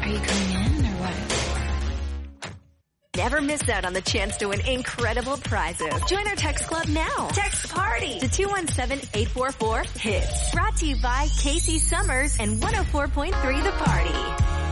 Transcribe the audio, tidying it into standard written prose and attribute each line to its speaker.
Speaker 1: Are you coming in or what?
Speaker 2: Never miss out on the chance to win incredible prizes. Join our text club now. Text PARTY to 217-844-HITS. Brought to you by Casey Summers and 104.3 The Party.